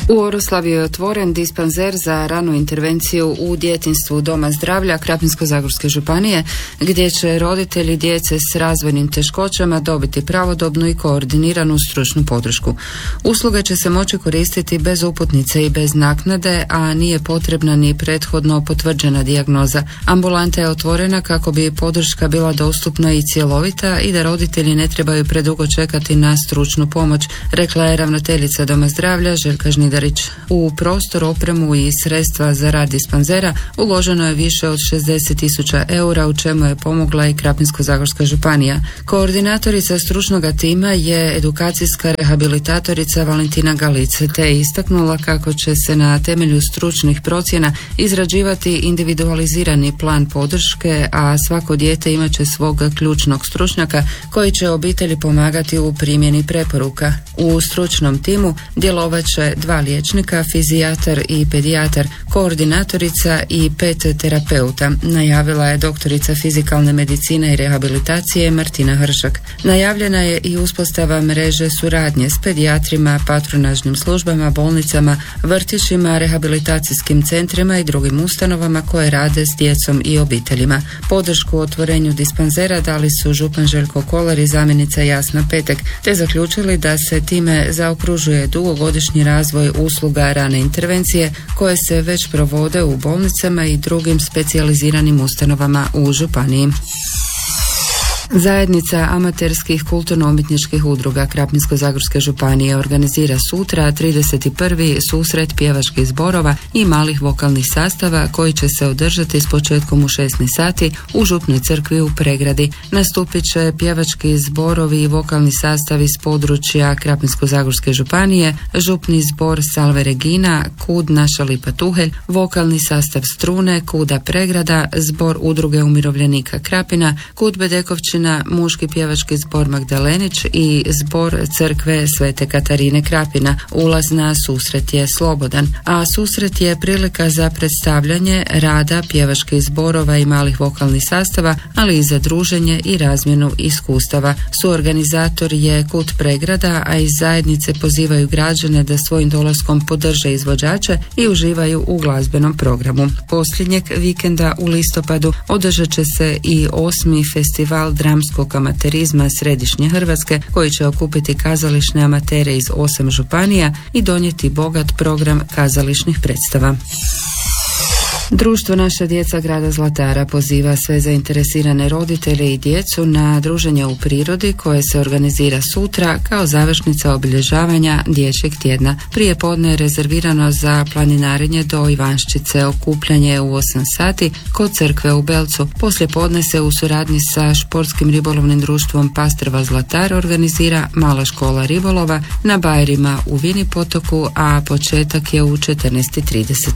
U Oroslaviji je otvoren dispanzer za ranu intervenciju u djetinjstvu Doma zdravlja Krapinsko-zagorske županije, gdje će roditelji djece s razvojnim teškoćama dobiti pravodobnu i koordiniranu stručnu podršku. Usluge će se moći koristiti bez uputnice i bez naknade, a nije potrebna ni prethodno potvrđena dijagnoza. Ambulanta je otvorena kako bi podrška bila dostupna i cjelovita i da roditelji ne trebaju predugo čekati na stručnu pomoć, rekla je ravnateljica Doma zdravlja Željka Žnidarić. U prostor, opremu i sredstva za rad dispanzera uloženo je više od 60.000 eura, u čemu je pomogla i Krapinsko-zagorska županija. Koordinatorica stručnog tima je edukacijska rehabilitatorica Valentina Galice, te je istaknula kako će se na temelju stručnih procjena izrađivati individualizirani plan podrške, a svako dijete imat će svog ključnog stručnjaka koji će obitelji pomagati u primjeni preporuka. U stručnom timu djelovat će 2 liječnika, fizijatar i pedijatar, koordinatorica i 5 terapeuta, najavila je doktorica fizikalne medicine i rehabilitacije Martina Hršak. Najavljena je i uspostava mreže suradnje s pedijatrima, patronažnim službama, bolnicama, vrtićima, rehabilitacijskim centrima i drugim ustanovama koje rade s djecom i obiteljima. Podršku otvorenju dispanzera dali su župan Željko Kolar i zamjenica Jasna Petek, te zaključili da se time zaokružuje dugogodišnji razvoj usluga rane intervencije koje se već provode u bolnicama i drugim specijaliziranim ustanovama u županiji. Zajednica amaterskih kulturno-umjetničkih udruga Krapinsko-zagorske županije organizira sutra 31. susret pjevačkih zborova i malih vokalnih sastava koji će se održati s početkom u 16 sati u Župnoj crkvi u Pregradi. Nastupit će pjevački zborovi i vokalni sastavi s područja Krapinsko-zagorske županije, Župni zbor Salve Regina, Kud Naša Lipa Tuhelj, vokalni sastav Strune, Kuda Pregrada, zbor udruge umirovljenika Krapina, Kud Bedekovčina, muški pjevački zbor Magdalenić i zbor crkve Svete Katarine Krapina. Ulaz na susret je slobodan, a susret je prilika za predstavljanje rada pjevačkih zborova i malih vokalnih sastava, ali i za druženje i razmjenu iskustava. Suorganizator je Kud Pregrada, a iz zajednice pozivaju građane da svojim dolaskom podrže izvođače i uživaju u glazbenom programu. Posljednjeg vikenda u listopadu održat će se i 8. festival dramskog amaterizma Središnje Hrvatske, koji će okupiti kazališne amatere iz 8 županija i donijeti bogat program kazališnih predstava. Društvo Naša djeca grada Zlatara poziva sve zainteresirane roditelje i djecu na druženje u prirodi koje se organizira sutra kao završnica obilježavanja dječjeg tjedna. Prije podne je rezervirano za planinarenje do Ivanščice, okupljanje u 8 sati kod crkve u Belcu. Poslije podne se u suradnji sa športskim ribolovnim društvom Pastrva Zlatar organizira mala škola ribolova na bajerima u Vini potoku, a početak je u 14:30.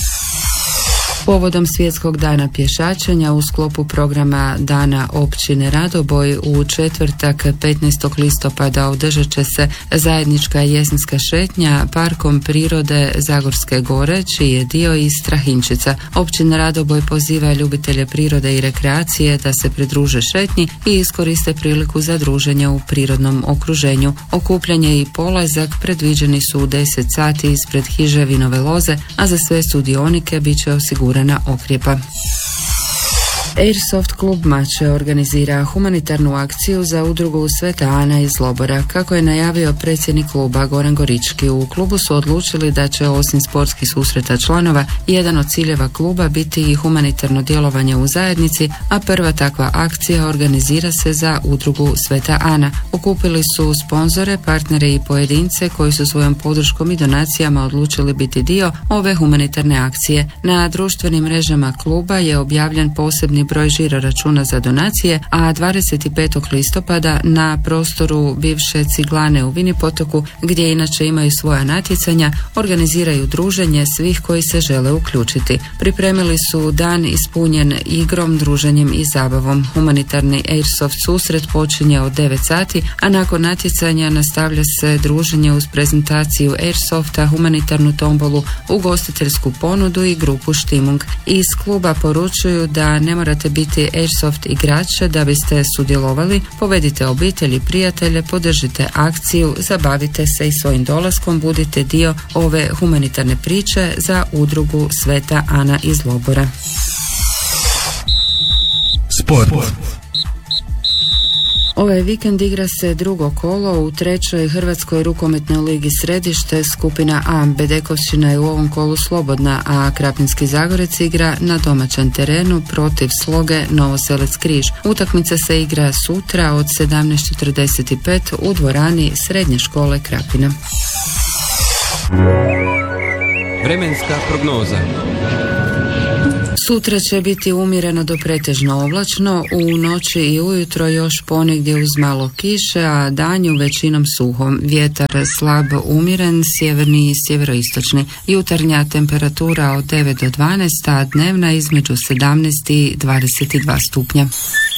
Povodom Svjetskog dana pješačenja u sklopu programa Dana općine Radoboj u četvrtak 15. listopada održat će se zajednička jesenska šetnja parkom prirode Zagorske gore, čiji je dio iz Strahinčica. Općina Radoboj poziva ljubitelje prirode i rekreacije da se pridruže šetnji i iskoriste priliku za druženje u prirodnom okruženju. Okupljanje i polazak predviđeni su u 10 sati ispred hiže Vinove loze, a za sve sudionike bit će osigurana okrijepa. Airsoft klub Mače organizira humanitarnu akciju za udrugu Sveta Ana iz Lobora. Kako je najavio predsjednik kluba Goran Gorički, u klubu su odlučili da će osim sportskih susreta članova, jedan od ciljeva kluba biti i humanitarno djelovanje u zajednici, a prva takva akcija organizira se za udrugu Sveta Ana. Okupili su sponzore, partnere i pojedince koji su svojom podrškom i donacijama odlučili biti dio ove humanitarne akcije. Na društvenim mrežama kluba je objavljen posebni broj žiro računa za donacije, a 25. listopada na prostoru bivše Ciglane u Vini potoku, gdje inače imaju svoja natjecanja, organiziraju druženje svih koji se žele uključiti. Pripremili su dan ispunjen igrom, druženjem i zabavom. Humanitarni Airsoft susret počinje od 9 sati, a nakon natjecanja nastavlja se druženje uz prezentaciju Airsofta, humanitarnu tombolu, ugostiteljsku ponudu i grupu Štimung. Iz kluba poručuju da ne morate trebate biti Airsoft igrače da biste sudjelovali. Povedite obitelj i prijatelje, podržite akciju, zabavite se i svojim dolaskom budite dio ove humanitarne priče za udrugu Sveta Ana iz Lobora. Sport. Ovaj vikend igra se drugo kolo u trećoj Hrvatskoj rukometnoj ligi Središte, skupina A. Bedekovšćina je u ovom kolu slobodna, a Krapinski Zagorec igra na domaćem terenu protiv Sloge Novoselec Križ. Utakmica se igra sutra od 17:45 u dvorani Srednje škole Krapina. Vremenska prognoza. Sutra će biti umjereno do pretežno oblačno, u noći i ujutro još ponegdje uz malo kiše, a danju većinom suhom. Vjetar slab umjeren, sjeverni i sjeveroistočni. Jutarnja temperatura od 9 do 12, a dnevna između 17 i 22 stupnja.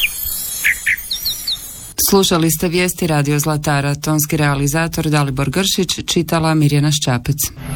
Slušali ste vijesti Radio Zlatara, tonski realizator Dalibor Gršić, čitala Mirjana Ščapec.